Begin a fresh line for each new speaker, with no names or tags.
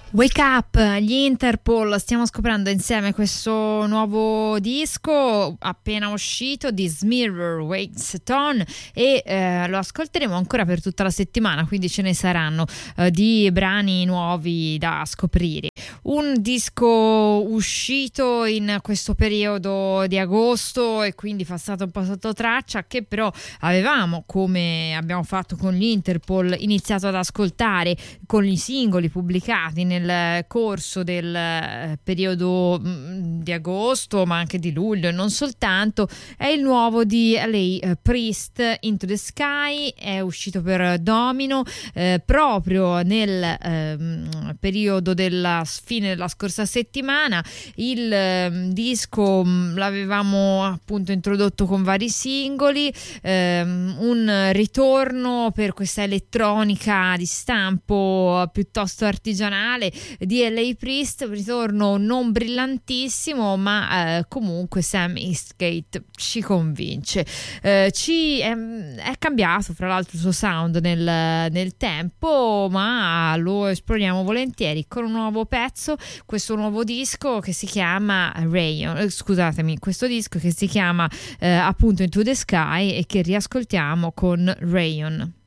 Wake Up, gli Interpol, stiamo scoprendo insieme questo nuovo disco appena uscito di Smear Wakes Tone e lo ascolteremo ancora per tutta la settimana, quindi ce ne saranno di brani nuovi da scoprire. Un disco uscito in questo periodo di agosto e quindi passato un po' sotto traccia, che però avevamo, come abbiamo fatto con gli Interpol, iniziato ad ascoltare con i singoli pubblicati nel corso del periodo di agosto, ma anche di luglio e non soltanto. È il nuovo di LA Priest, Into the Sky, è uscito per Domino proprio nel periodo della fine della scorsa settimana. Il disco l'avevamo appunto introdotto con vari singoli, un ritorno per questa elettronica di stampo piuttosto artigianale di LA Priest, un ritorno non brillantissimo, ma comunque Sam Eastgate ci convince. È cambiato fra l'altro il suo sound nel tempo, ma lo esploriamo volentieri con un nuovo pezzo, questo nuovo disco che si chiama questo disco che si chiama appunto Into the Sky e che riascoltiamo con Rayon.